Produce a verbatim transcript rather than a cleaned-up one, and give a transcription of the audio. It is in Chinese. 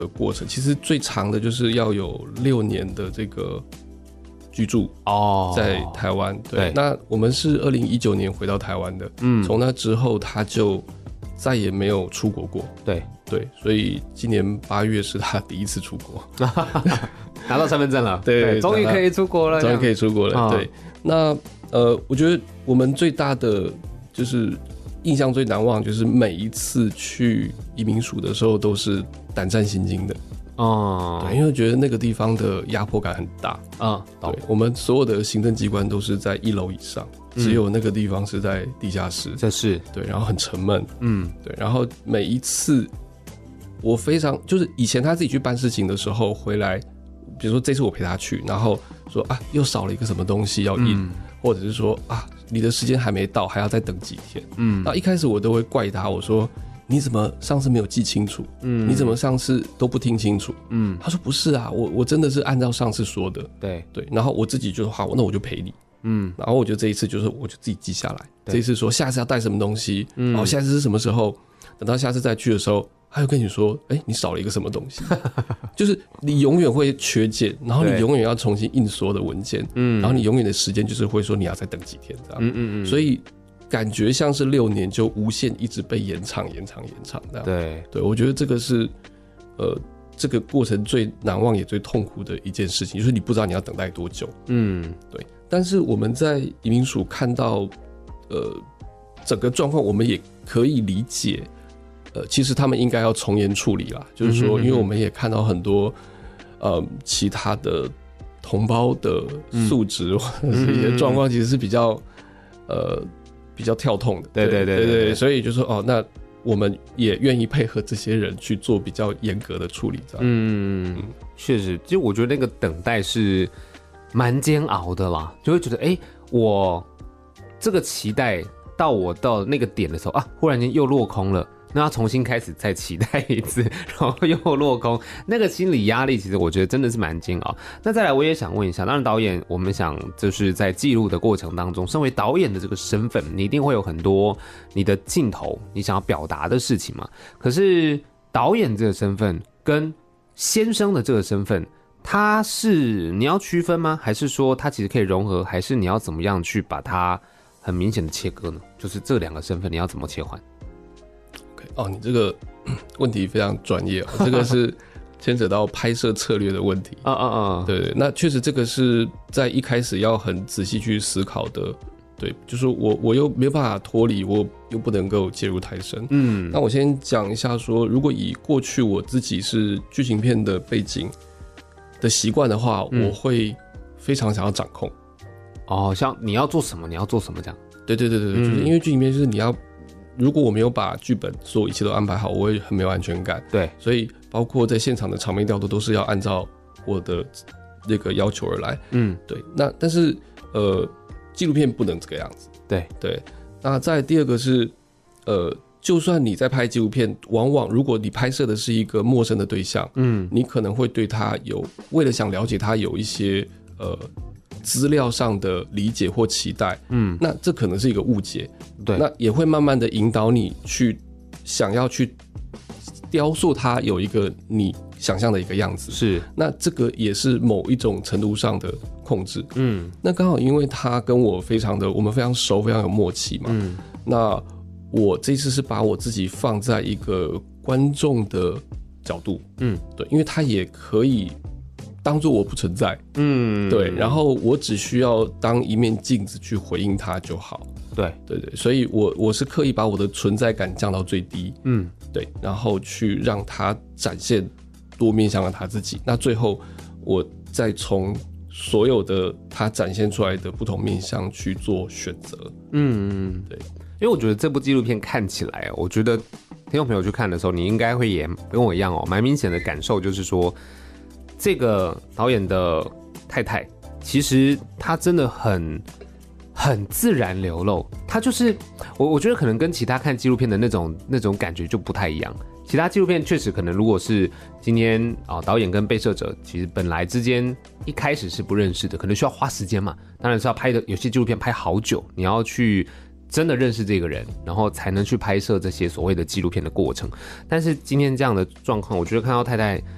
的过程，其实最长的就是要有六年的这个居住哦，在台湾。对，对那我们是二零一九年回到台湾的，嗯，从那之后他就再也没有出国过。对对，所以今年八月是他第一次出国， 拿到身份证了， 对， 终于可以出国了， 终于可以出国了。哦、对，那呃，我觉得我们最大的就是印象最难忘，就是每一次去移民署的时候都是胆战心惊的。哦，对，因为觉得那个地方的压迫感很大啊。对，我们所有的行政机关都是在一楼以上，嗯、只有那个地方是在地下室。 这是对，然后很沉闷。嗯，对，然后每一次我非常就是以前他自己去办事情的时候回来，比如说这次我陪他去，然后说啊又少了一个什么东西要印，嗯、或者是说啊你的时间还没到，还要再等几天。嗯，那一开始我都会怪他，我说。你怎么上次没有记清楚？嗯，你怎么上次都不听清楚？嗯，他说不是啊，我我真的是按照上次说的。对对，然后我自己就好，那我就陪你。嗯，然后我就这一次就是我就自己记下来，这一次说下次要带什么东西，嗯，哦，下次是什么时候？等到下次再去的时候，他又跟你说，哎、欸，你少了一个什么东西，就是你永远会缺件，然后你永远要重新印所有的文件，嗯，然后你永远的时间就是会说你要再等几天这样，嗯嗯嗯，所以。感觉像是六年就无限一直被延长延长延长的。对对，我觉得这个是呃这个过程最难忘也最痛苦的一件事情，就是你不知道你要等待多久。嗯，对。但是我们在移民署看到呃整个状况，我们也可以理解，呃，其实他们应该要从严处理啦。就是说，因为我们也看到很多呃其他的同胞的素质、嗯、或者是一些状况，其实是比较呃。比较跳痛的，对对对 对, 对, 对，所以就说哦，那我们也愿意配合这些人去做比较严格的处理，这样。嗯， 确实，其实我觉得那个等待是蛮煎熬的啦，就会觉得，哎、欸，我这个期待到我到那个点的时候啊，忽然间又落空了。那要重新开始再期待一次，然后又落空，那个心理压力其实我觉得真的是蛮煎熬。那再来我也想问一下，当然导演我们想就是在记录的过程当中，身为导演的这个身份，你一定会有很多你的镜头你想要表达的事情嘛。可是导演这个身份跟先生的这个身份，它是你要区分吗？还是说它其实可以融合？还是你要怎么样去把它很明显的切割呢？就是这两个身份你要怎么切换？ 哦，你这个问题非常专业哦，这个是牵扯到拍摄策略的问题。啊啊啊！对对，那确实这个是在一开始要很仔细去思考的。对，就是我我又没有办法脱离，我又不能够介入太深。嗯，那我先讲一下说，如果以过去我自己是剧情片的背景的习惯的话，嗯、我会非常想要掌控。 哦，像你要做什么，你要做什么这样。 对对对对对，嗯、就是因为剧情片就是你要。如果我没有把剧本所有一切都安排好，我会很没有安全感。对，所以包括在现场的场面调度都是要按照我的那个要求而来。嗯，对。那但是呃，纪录片不能这个样子。对对。那再第二个是呃，就算你在拍纪录片，往往如果你拍摄的是一个陌生的对象，嗯，你可能会对他有为了想了解他有一些呃。资料上的理解或期待，嗯，那这可能是一个误解，对，那也会慢慢的引导你去想要去雕塑它有一个你想象的一个样子，是，那这个也是某一种程度上的控制，嗯，那刚好因为他跟我非常的，我们非常熟，非常有默契嘛，嗯，那我这次是把我自己放在一个观众的角度，嗯，对，因为他也可以。当作我不存在，嗯，对，然后我只需要当一面镜子去回应它就好，对，对对，所以我我是刻意把我的存在感降到最低，嗯，对，然后去让他展现多面向的他自己，那最后我再从所有的他展现出来的不同面向去做选择，嗯，对， 因为我觉得这部纪录片看起来，我觉得听众朋友去看的时候，你应该会也跟我一样哦，蛮明显的感受就是说。这个导演的太太，其实她真的很很自然流露，她就是我我觉得可能跟其他看纪录片的那种那种感觉就不太一样。其他纪录片确实可能如果是今天啊、哦、导演跟被摄者其实本来之间一开始是不认识的，可能需要花时间嘛，当然是要拍的，有些纪录片拍好久，你要去。真的认识这个人，然后才能去拍摄这些所谓的纪录片的过程。但是今天这样的状况，我觉得看到太太